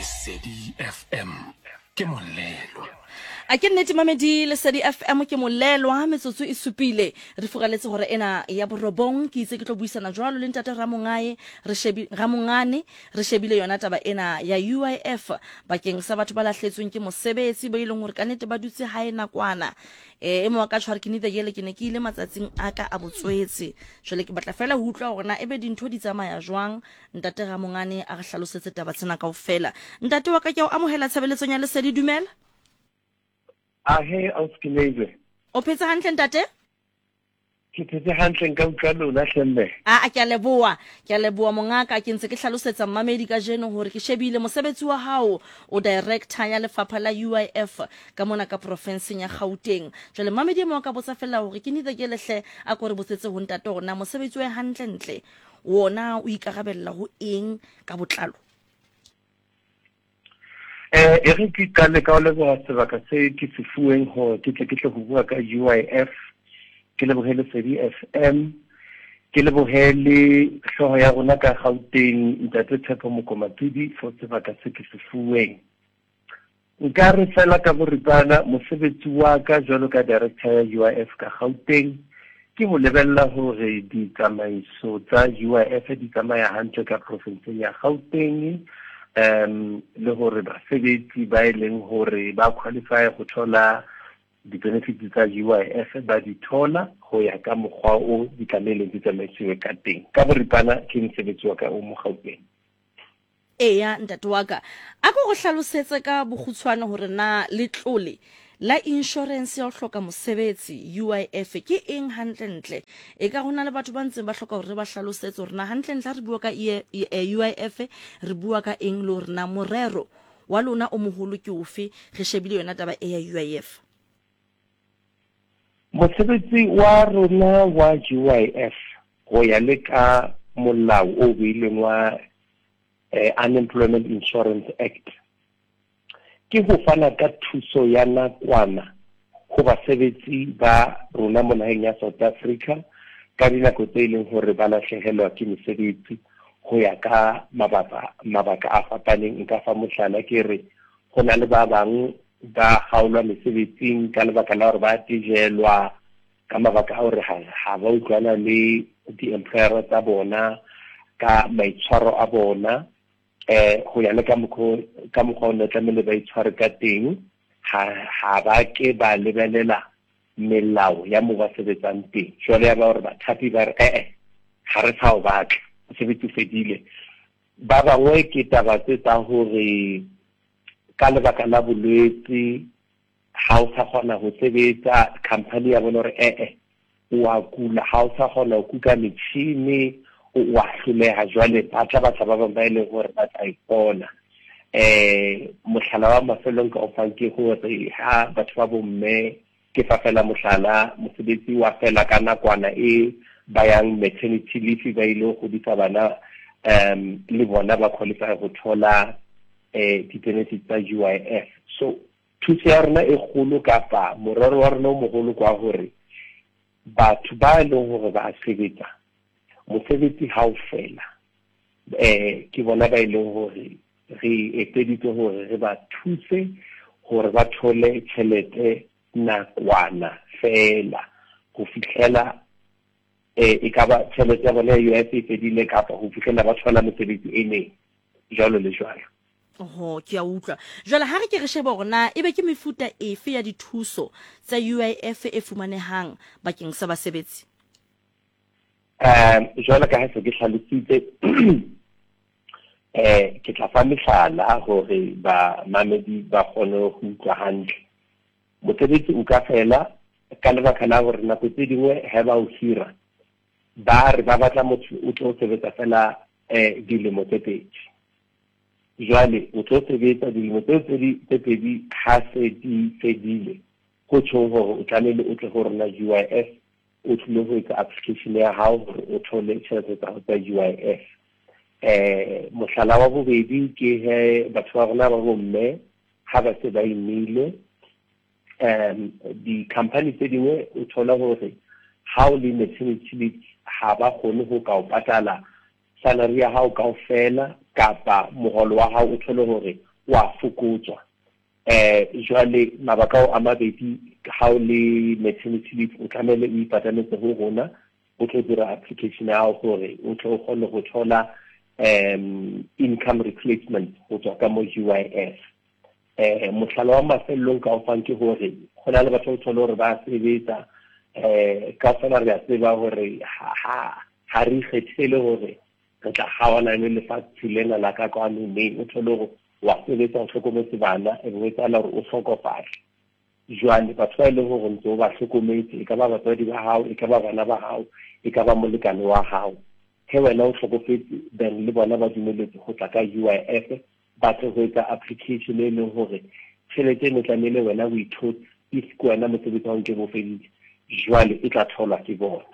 Lesedi FM ke molelo. A ke nnete mamedi Lesedi FM ke molelwa metsotso e supile re fugaletse gore ena ya borobong ke itse ke tlo buisana jwalo le ntate Ramongane re shebile yona taba ena ya UIF bakeng sa batho ba lahletsweng ke mosebetsi ba ileng gore ka nnete ba dutse hae nakwana e mo ka tshware ke nite yele ke ne ke ile matsatsing aka a botswetse jole ke batla fela ho utlwa gore na ebe dintho di tsamaya jwang ntate Ramongane a re hlalosetse taba tsena kaofela ntate wa ka ke o amohela tshebeletsong ya Lesedi dumela Ahe auskilele. O phetse hantle ntate? Ke phetse hantle nka utlwa lona hlemme. Ke a leboa mongaka ke ntse ke hlalosetsa mmamedi ka jeno hore ke shebile mosebetsi wa hao o director ya lefapha la UIF ka mona ka provinceng ya Gauteng. Jole mmamedi mo ka botsa fela hore ke nitse ke lehle a go re botsetse ho ntate hore na mosebetsi wa hantle ntle wona o ikarabella ho eng ka botlalo. Re ke ka le ka le go sebaka se ke sefueng ho ke tle go bua ka UIF ke le bohele Lesedi FM ke le bohele hloho ya rona ka Gauteng ntate Tshepo Mokomatudi for sebaka se ke sefueng nka re fela ka boripana mosebetsi wa ka jwalo ka director ya UIF ka Gauteng ke ho lebella hore ditsamaiso tsa UIF di tsamaya hantle ka provinseng ya Gauteng le hore basebetsi ba ileng hore ba qualify go thola di-benefits tsa UIF ba di thola go ya ka mokgwa o di tlameleng di tsamaisiwe ka teng ka boripana ke mosebetsi wa ka o mo Gauteng. Eya ntate wa ka a go hlalosetse ka bogutshwana hore na letlole la insurance ya ho hloka mosebetsi UIF ke eng hantlentle e ka hona le batho ba ntseng ba hloka hore ba hlalosetse hore na hantlentle re bua ka UIF re bua ka eng le hore na morero wa lona o moholo ke ofe re shebile yona taba e ya UIF. Mosebetsi wa rona wa UIF go ya le ka molao o beileng wa Unemployment Insurance Act ke go fana ka thuso ya nakwana go basebetsi ba rona mo naheng ya South Africa ka dinako tse ileng hore ba lahlehelwa ke mesebetsi go ya ka mabaka a fapaneng nka fa mohlala ke re go na le ba bang ba gaolwa mesebetsing ka lebaka la hore ba tijelwa ka mabaka a hore ha ba utlwana le di-employer tsa bona ka maitshwaro a bona go ya le ka mokgwa o ne tlamehile ba itshware ka teng ha ba ke ba lebelela melao ya mo ba sebetsang teng jwale ya ba hore bathapi ba re ga re sa o batla mosebetsi fedile ba bangwe ke taba tse tsa hore ka lebaka la bolwetse ha o sa kgona ho sebetsa company ya bona hore wa kula ha o sa kgona ho kuka metšhini wa hloleha jwale ba tla ba bang ba ile gore ba tla ipona mohlala wa mafelong ka ofang ke gore ha batho ba bomme ke fa fela mohlala mosebetsi wa fela ka nakwana e ba yang maternity leave ba ile go ditsa bana le bona ba qualify go thola di-benefits tsa UIF so thuso ya rona e kgolo kapa morero wa rona o mogolo kwa hore batho ba ileng hore ba a sebetsa mosebetsi ha o fela ke bona ba ileng hore re eteditse hore re ba thuse hore ba thole tšhelete nakwana fela go fihlela e ka ba tšhelete ya bona ya UIF e fedile kapa go fihlela ba thola mosebetsi e meng jalo le jalo. Ke a utlwa jwale ha re ke re shebe hore na ebe ke mefuta efe ya dithuso tsa UIF e fumanehang bakeng sa basebetsi. Jwale ka ha se ke hlalositse ke tla fa mehlala hore ba mamedi ba kgone ho utlwa hantle mosebetsi o ka fela ka lebaka la hore nako tse dingwe ha ba o hira ba re ba batla motho o tlo sebetsa fela dilemo tse pedi jwale o tlo sebetsa dilemo tse pedi ha se di fedile go tjho hore o tlamehile o tle go rona UIF o tlile go etsa application ya hao gore o thole tšhelete tsa UIF mohlala wa bobedi ke he batho ba rona ba bomme ha ba se ba imile di-company tse dingwe o thola hore ha o le maternity leave ha ba kgone go ka o patala salary ya hao kaofela kapa mogolo wa hao o thole hore wa fokotswa jwale mabaka a mabedi ha o le maternity leave o tlamele o ipatametse ho rona o tlo dira application ya hore o tlo kgone go thola income replacement go tswa ka mo UIF mohlala wa mafellong ka o fang ke hore go na le batho ba thola hore ba sebetsa ka fela re a tseba hore ha re kgethele hore re tla gawana le lefatshe lena la ka kwa mme o thole hore wa sebetsa o hlokometse bana e be tsala hore o hlokofale jwale batho ba ile hore ntse ba hlokometse e ka ba batswadi ba hao e ka ba bana ba hao e ka ba molekane wa hao he wena o hlokofetse then le bona ba dumeletse go tla ka UIF ba tlo go etsa application e leng hore tšhelete ne tlamele wena o ithotse if ke wena mosebetsi wa nke bo fedile jwale e tla tholwa ke bona.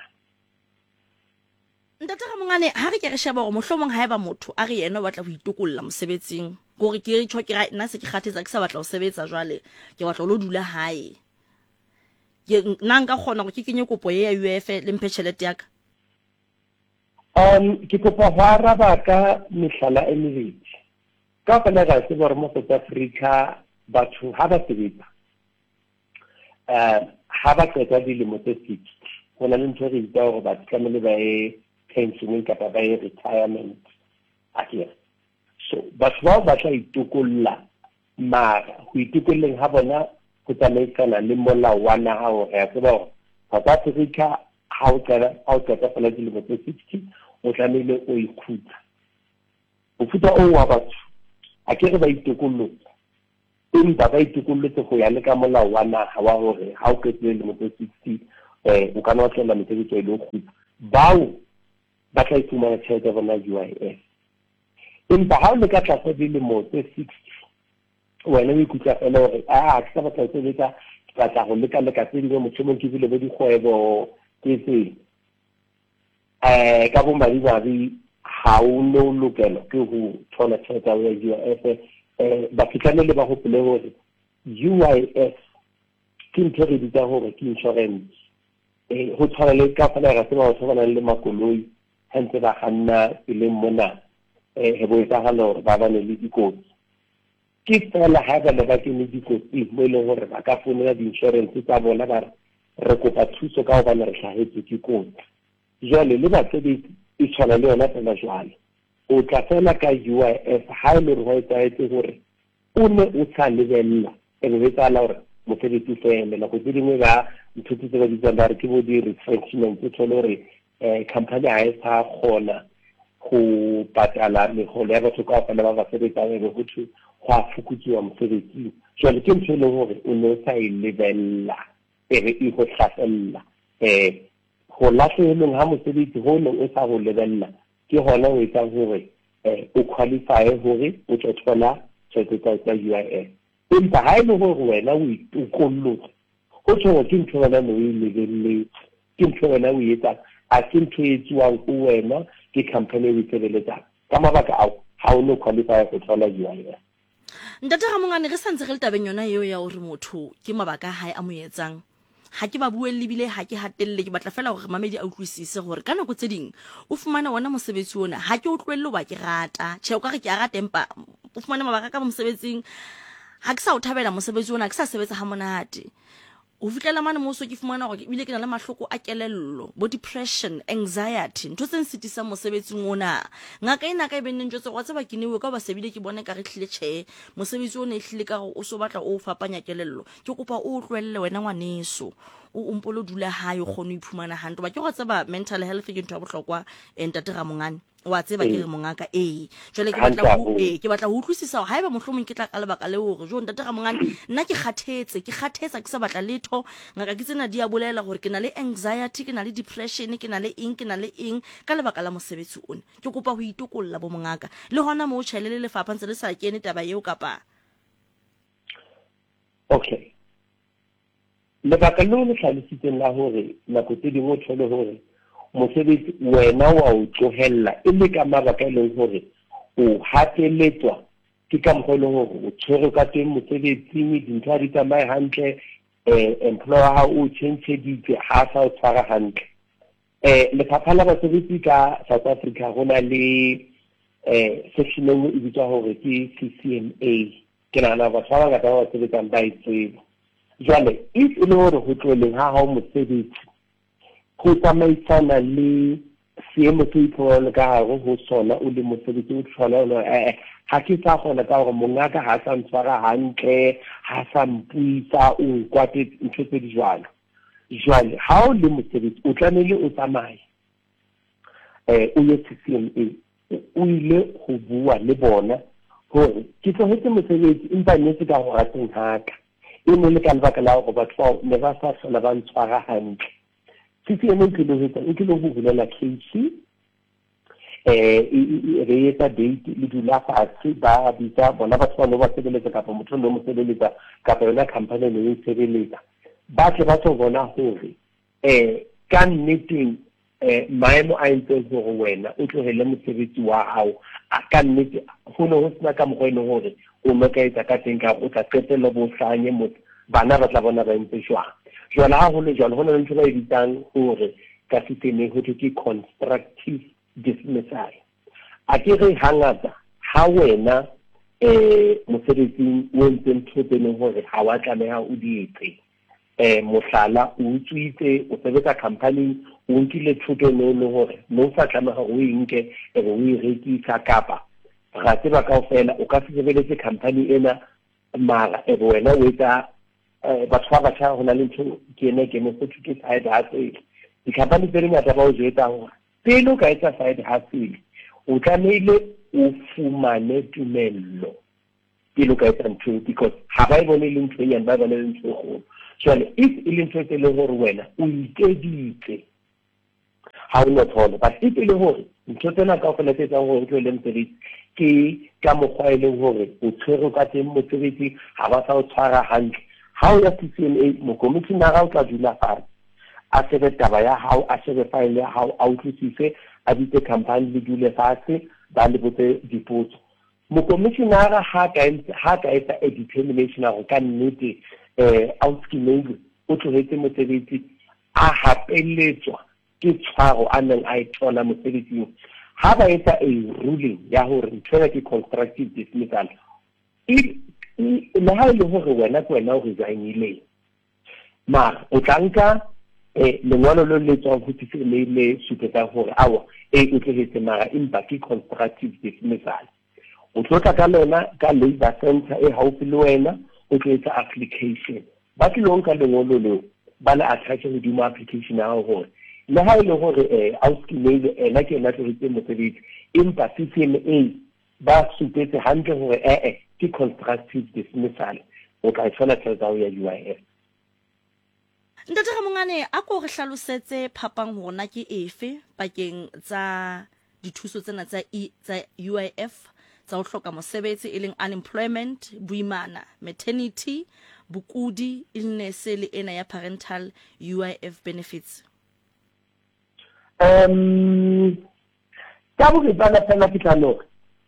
Ntate Ramongane ha re ke re sheba gore mohlomong ha eba motho a re yena o batla go itokolla mosebetsing gore ke re tshwa ke ra nna se ke kgathetsa ke sa batla go sebetsa jwale ke batla lo dula hae ke nna nka kgona go ke kenye kopo ya UIF le mphe tšhelete ya ka ke kopa go araba ka mehlala e mebedi ka fela ga se gore mo South Africa batho ha ba sebetsa ha ba qeta dilemo tse 60 go na le ntho re itse gore ba tlamele ba pension kapa ba retirement akere so batho bao ba tla itokolla mara go itokolleng ha bona go tsamaisana le molao wa naha hore ya tseba hore South Africa ha o qeta fela dilemo tse 60 o tlamehile o ikhutsa o futa o wa batho akere ba itokollotse empa ba itokollotse go ya le ka molao wa naha wa hore ha o qetile dilemo tse 60 o kana wa tswela mosebetsi o le khutsa bao ba tla itumana tšhelete bona UIF empa ha o le ka tlasa dilemo tse 60 wena o ikutla fela hore ke sa batla go sebetsa ke batla go leka tse dingwe motlhomong ke bile bo dikgwebo ke se ka bo madimabe ha o no lokela ke go thola tšhelete ya UIF ba fitlanele ba gopole hore UIF ke ntho re ditsa hore ke insurance go tshwana le ka fela ga se ba tshwana le makoloi hentse ba ganna le mona he bo etagala hore ba bane le dikotsi ke fela ha ba le ba ke ne dikotsi mo le hore ba ka fonela di insurance tsa bona ba re kopa thuso ka ba re hlahetse ke kotsi jwale le ba tsedi e tshwana le yona fela jwale o tla fela ka UIF ha le re ho etsaetse hore o ne o sa lebella e be tsala hore mosebetsi fela la go dingwe ba nthuti tse ba di tsana re ke bo di retrenchment tse hore company ha e sa kgona go patala megolo ya batho ka fela ba ba sebetsang e be go thu go a fokotsiwa mosebetsing jwale ke ntho e leng hore o ne o sa e lebella e re e go tlhasella go latlheleng ha mosebetsi ho ne o sa go lebella ke hona o etsang hore o qualify hore o tlo thola tšhelete tsa UIF empa ha e le hore wena o itokollotse go tsho ke ntho wena no e lebelletse ke ntho wena o etsa a ke ntho e tsiwang go wena ke company e tsebeletsang ka mabaka ao ha o no qualify go thola UIF. Ntate Ramongane re santse re le tabeng yona eo ya hore motho ke mabaka a hae a mo etsang ha ke ba buelle bile ha ke hatelle ke batla fela hore mamedi a utlwisise gore ka nako tse ding o fumana wona mosebetsi ona ha ke o tlohelle ba ke rata tjhe o ka re ke a rata empa o fumana mabaka ka mosebetsing ha ke sa o thabela mosebetsi ona ke sa sebetsa ha monate o fitlela mane mo so ke fumana gore bile ke na le mahloko a kelello bo depression anxiety ntho tse nsitisa mosebetsing ona ngaka ina ka ibenne ntse go tseba ke newe ka ba sebile ke bone ka re hlile tjhe mosebetsi ona e hlile ka o so batla o fapanya kelello ke kopa o tlwelle wena ngwaneso o mpolo dula hae o kgone o iphumana hantle ba ke go tseba mental health ke ntho ya bohlokwa Ntate Ramongane wa tseba ke re mongaka jwale ke batla ho utlwisisa ha eba mohlomong ke tla ka lebaka le hore jo Ntate Ramongane nna ke kgathetsa ke sa batla letho ngaka ke tsena di a bolela gore ke na le anxiety ke na le depression ke na le eng ka lebaka la mosebetsi ona ke kopa ho itokolla bo mongaka le hona mo o tšhelele lefapha ntse le sa kene taba eo kapa okay lebaka le le tlhalositseng la hore nako tse dingwe o tshole hore mosebetsi wena wa o tlohella e le ka mabaka e leng hore o hateletswa ke ka mogolo hore o tshwere ka teng mosebetsing dintho di tsamaye hantle employer ha o change ditse ha sa o tshwara hantle lefapha la basebetsi ka South Africa go na le section e nngwe e bitswa hore ke CCMA ke nahana batho ba bangata ba sebetsang ba itseba jwale if e le hore ho tloleng ha hao mosebetsi ho tsamaisana le seemo se ipona ka hare ho sona o le mosebetsi o tlhola ha ke sa kgona ka hore mongaka ha sa ntshwara hantle ha sa mpuisa o nkwate ntho tse di jwalo jwale ha o le mosebetsi o tlamehile o tsamaye o ye CCMA o ile go bua le bona hore ke tlogetse mosebetsi empa ne se ka go rateng haka e ne le ka lebaka la gore batho bao ne ba sa hlola ba ntshwara hantle CCMA ke lo go bulela case re etsa date le dula fatshe ba bitsa bona batho ba no ba sebeletsa kapa motho no mo sebeletsa kapa yona company ne e sebeletsa ba tle ba tlo bona hore ka nneteng maemo a entseng hore wena o tlogele mosebetsi wa hao ka nnete go ne go sena ka mokgwa e leng hore o mekaetsa ka teng ka o tla qetella bo hlanye bana ba tla bona ba ntse jwang jwale ha go le jwalo go na le ntho ba e bitsang hore ka sisteme go ke constructive dismissal a ke re hangata ha wena mosebetsing o ntse ntho tse leng hore ha wa tlameha o di etse mohlala o utswitse o sebetsa company o nkile thuto no le hore no sa tlameha o inke o e rekisa kapa ga tseba kaofela o ka se sebeletse company ena mara wena o etsa batho ba batjha go na le ntho ke mo go thuto side hustle di-company tse ngata ba o jwetsa hore pele o ka etsa side hustle o tlamehile o fumane tumello pele o ka etsa ntho because ha ba e bone le ntho nyane ba bone le ntho go jwale if e le ntho tse le gore wena o ikeditse ha o no thola but if e le gore ntho tsena ka go letsetsa gore o tlole mosebetsi ke ka mokgwa e leng gore o tshwere ka teng mosebetsi ha ba sa o tshwara hantle ha o ya CCMA mokomishenara o tla dula fatshe a shebe taba ya hao a shebe file ya hao a utlwisise a bitse company le dule fatshe ba le botse dipotso mokomishenara ha ka etsa a determination ya go ka nnete outskilling o tlogetse mosebetsi a hapeletswa ke tshwaro a neng a ithola mosebetsing ha ba etsa a ruling ya hore ntshwela ke constructive dismissal le ha ile hore wena ke wena o resignile mara o tlanka lengwalo lo le tswa go tsile le supetsa hore awa o tlogetse mara empa ke constructive dismissal o tlotla ka lona ka labor center haufi le wena o tloetsa application ba tlong ka lengolo leo ba le attach hodimo application ya hore le ha ile hore outskilling ena ke na tlogetse mosebetsi empa CCMA ba supetse hantle hore ke constructive dismissal o tla tshola tsa ya UIF Ntate Ramongane a ko re hlalosetse phapang hona ke efe pakeng tsa dithuso tsena tsa UIF tsa ho hloka mosebetsi e leng unemployment buimana maternity bukudi illness le ena ya parental UIF benefits ka bo re bana fela ke tlano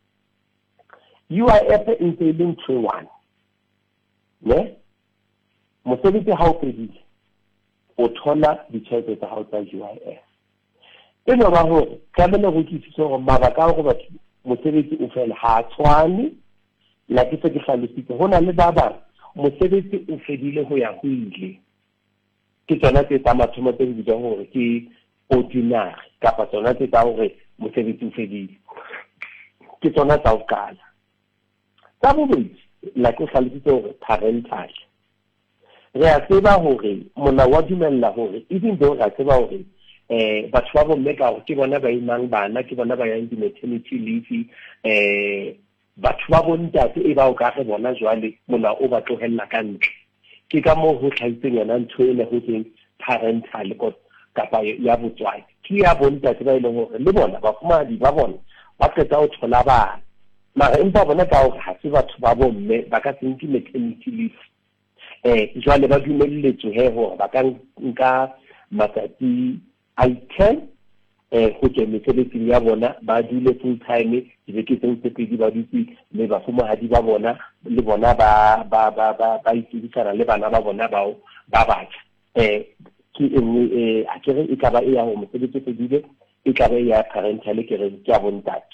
UIF e ntse le ntho one ne mosebetsi ha o fedile o thola ditjhelete tsa hao tsa UIF e no ba hore ka bana go kitso go mabaka go batho mosebetsi o fela ha tshwane la ke se ke hlalositse hona le ba bang mosebetsi o fedile go ya go ile ke tsona tse tsa mathomo tse di bitsang hore ke ordinary kapa tsona tse tsa hore mosebetsi o fedile ke tsona tsa o kala tsa bobedi la ke hlalositse hore parental re a tseba hore mona wa dumella hore even though re a tseba hore batho ba bomme ka ke bona ba imang bana ke bona ba yang maternity leave batho ba bontate e ba o ka re bona jwale mona o ba tlohella ka ntle ke ka mo ho tlhaitseng yana ntho e le ho tseng parental kapa ya botswadi ke ya bontate ba ile hore le bona ba fumadi ba bona ba qeta ho thola bana mara empa bona ka hore ha se batho ba bomme ba ka senki maternity leave jwale ba dumelletswe hore ba ka nka matsatsi I10 go ke mesebetsing ya bona ba dule full time dibeke tse pedi ba dutse le ba fumahadi ba bona le bona ba itshebisana le bana ba bona bao ba batla ke engwe a kere e ka ba e ya ho mosebetsi pedile e ka ba ya parental ke re ke a bontate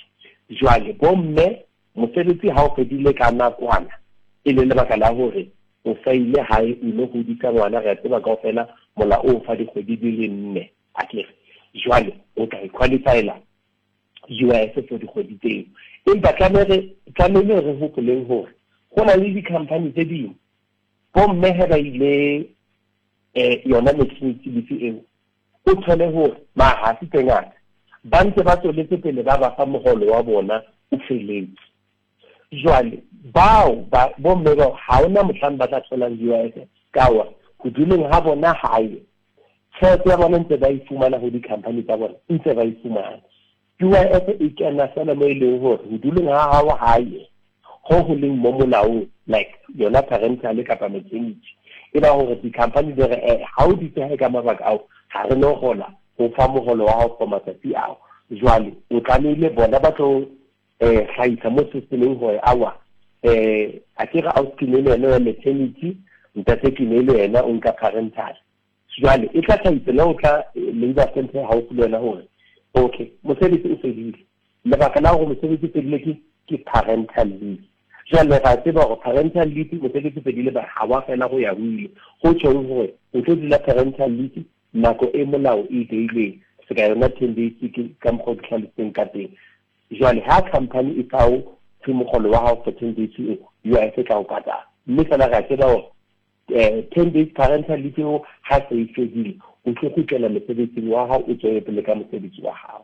jwale bomme mosebetsi ha o fedile ka nakwana e le lebaka la hore o faile hae ilo go dika ngwana re tseba ka ofela mola o fa dikgwedi di le 4 akere jwale o tla qualifyela UIF for dikgwedi tseo empa tlamele re hopoleng hore go na le di-company tse dingwe bomme he ba ile yona maternity leave eo o thole hore mahasi tse ngata ba ntse ba tsweletse pele ba ba fa mogolo wa bona o feletse jwale bao bomme ba ha ona motlhang ba tla tholang UIF kawa go duleng ha bona hae tshwetso ya bona ntse ba ifumana go di-company tsa bona ntse ba ifumana UIF e kena fela mo e leng hore go duleng ha hao hae go leng mo molaong like yona parental kapa maternity e ba hore di-company di re ha o di tsehe ka mabaka ao ha re no gola go fa mogolo wa hao for matsatsi ao jwale o tlamehile bona ba tlo tlhaisa mo systemeng gore awa a ke re outkinele yena ya maternity ntate kinele yena o nka parental jwale e tla tlhaisa le o tla labor center house le yena hore okay mosebetsi o fedile lebaka la gore mosebetsi o fedile ke parental leave jwale ga tseba gore parental leave mosebetsi o fedile ba ha wa fela go ya buile go tshwong gore o tlo dila parental leave nako e molao e deileng se ka yona 10 days ka mokgwa o tlhalositseng ka teng jwale ha company e kao ke mogolo wa hao for 10 days UIF ka o patala mme fela ga tseba gore 10 days parental leave o ha se e fedile o tlo go tsela mosebetsing wa hao o tswele pele ka mosebetsi wa hao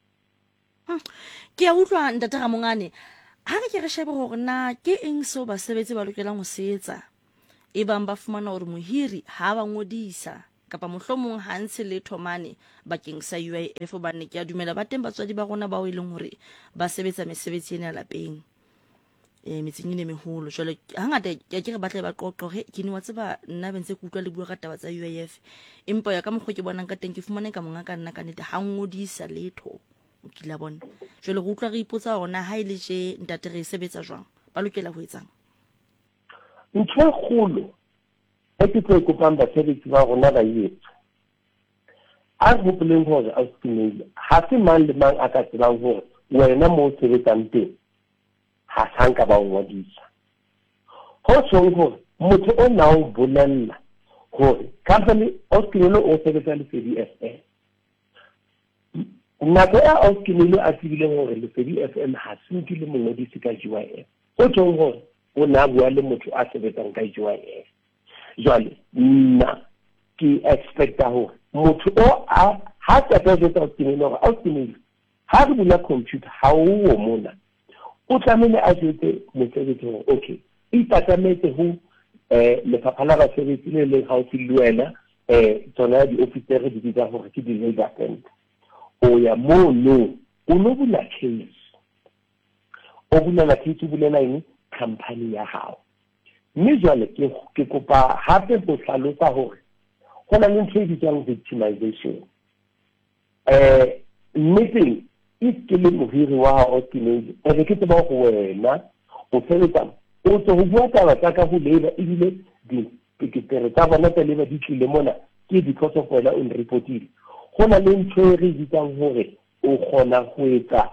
ke a utlwa ntate Ramongane ha re ke shebe gore na ke eng so ba sebetse ba lokelang go seetsa e bang ba fumana gore mohiri ha ba ngodisa kapa mohlomong ha ntse le thomane bakeng sa UIF bane ke a dumela ba teng batswadi ba rona ba o ileng hore ba sebetsa mesebetsi ena lapeng metseng ene meholo jwale hangata ke re batle ba qoqoge ke ni wa tseba nna bentse ke utlwa le bua ka taba tsa UIF empa ya ka moggo ke bonang ka teng ke fumane ka monga ka nna ka nete ha ngodisa letho o kila bona jwale go utlwa re ipotsa ona ha ile je ntate re sebetsa jwang ba lokela ho etsang ntho kgolo e ke tlo kopang basebetsi ba rona ba yetsa a hopoleng hore a stimile ha se mang le mang a ka tsebang hore wena mo sebetsang teng ha sanka ba ngodisa ho tshong hore motho o na o bolella hore company oskinelo o sebetsa le CDFM nako ya oskinelo a tsebile hore le CDFM ha se nkile mongodisi ka UIF ho tshong hore o na bua le motho a sebetsang ka UIF jwale nna ke expecta hore motho o ha tsa tsa oskinelo ha re bula computer ha o mona o tlamehile a jetse mosebetsi hore okay e tatametse ho lefapha la basebetsi le leng haufi le wena tsona di-officere di bitsa hore ke di-labor center o ya mono o lo bula case o bulela case o bulela eng company ya hao mme jwale ke kopa hape go hlalosa hore go na le ntho e bitswang victimization mme if ke le mohiri wa hao teenage o re ke tseba go wena o sebetsa o tlo go bua taba tsa ka go leba ebile dipikitere tsa bona tsa leba di tlile mona ke because of wena o nreportile go na le ntho e re bitsang hore o kgona go etsa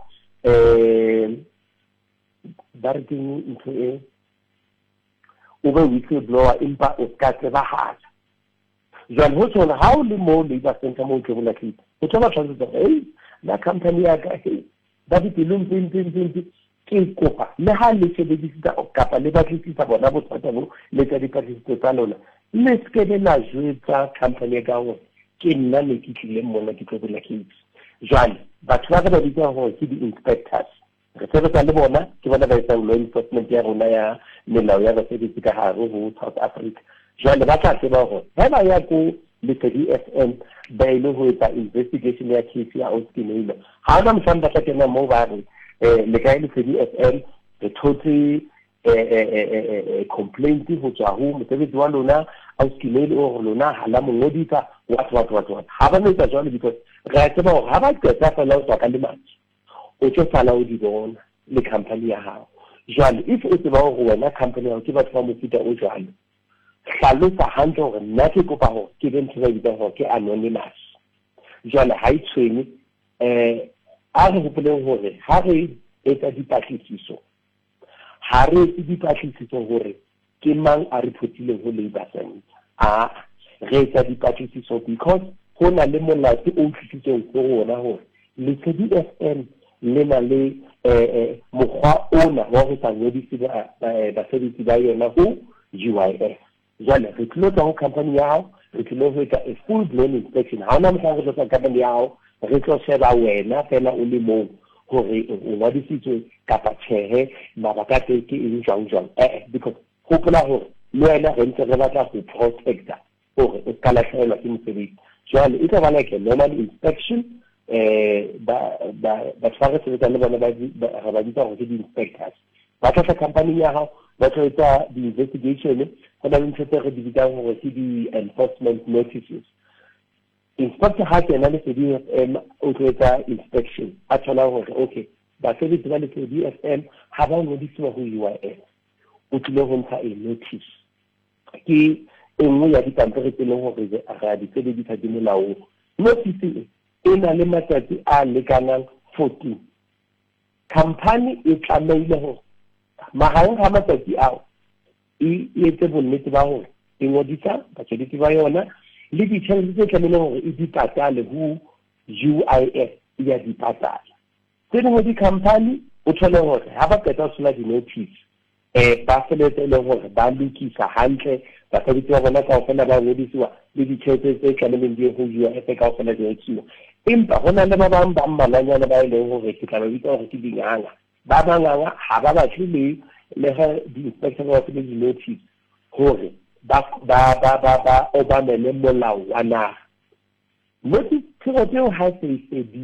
ba re ke ntho e o be whistleblower empa o ka tsebahatsa jwale ho tsona ha o le mo labor center mo ke bona tlhitse o tla ba tshwanetse la company ya ka ba ditlong pin ke kopa le ha le sebedisa kapa le batlisisa bona bothata bo le tsa dipatlisiso tsa lona le se ke la jwetsa company ka go ke nna le ke tlile mona ke tlo bula case jwale batho ba ba ditsa go ke di-inspectors re sebetsa le bona ke bona ba etsa law enforcement ya rona ya melao ya basebetsi ka hare ho South Africa jwale ba tla tseba go ba ya ko le CDFM ba ile ho etsa investigation ya case ya oskinelo ha ona mfana ba tla mo ba re le ka ile CDFM the total complaint ho tswa ho mosebetsi wa lona oskinelo o lona ha la mongodisa what ha ba metsa jwale because re a tseba hore ha ba qeta fela o tswa ka le matsi o tlo fala o di bona le company ya hao jwale if o tseba hore wena company ya o ke batho ba mofuta o jwalo hlalosa hantle hore nna ke kopa hore ke be ntho ba bitsang hore ke anonymous jwale ha itshwenye a re hopoleng hore ha re etsa dipatlisiso ha re etse dipatlisiso hore ke mang a reportileng ho Labour Center re etsa dipatlisiso because ho na le molato o tlisitseng ho rona hore Lesedi FM le na le mokgwa ona wa ho sa ngodisi basebetsi ba yona ho UIF. Jwale re tlotla ho company ya hao, re tlilo ho etsa a full blown inspection. Ha ona mohla re tlotla company ya hao, re tlo sheba wena fela o le mong hore o ngodisitswe kapa tjhe mabaka ke eng jwang because hopola hore le wena re ntse re batla ho protecta hore o ska lahlehelwa ke mosebetsi. Jwale e tla ba like a normal inspection ba tshware sebetsa le bona ba bitsa hore ke di-inspectors ba tla company ya hao ba tla etsa di-investigation go na le ntho tse re di bitsang hore ke di-enforcement notices. Inspector ha kena Lesedi FM o tlo etsa inspection a thola hore okay basebetsi ba Lesedi FM ha ba ngodisiwa ho UIF o tlile ho ntsha a notice ke engwe ya dipampiri tse leng hore ra di sebedisa di molaong. Notice e na le matsatsi a lekanang 14. Company e tlameile hore mahareng ha matsatsi ao e etse bonnete ba hore e ngodisa basebetsi ba yona le ditjhelete tse tlameile hore e di patale ho UIF ya di patala. Tse dingwe di-company o thole hore ha ba qeta ho sola di-notice ba feletse le hore ba lokisa hantle basebetsi ba bona kaofela ba ngodisiwa le ditjhelete tse tlameileng di ho UIF kaofela di etsiwa. Empa ho na le ba bang ba mmalanyana ba leng hore ke tla ba bitsa hore ke dinganga ba banganga ha ba batle le ha di-inspector ba file di-notice hore ba obamele molao wa naha. Notice tseo ha se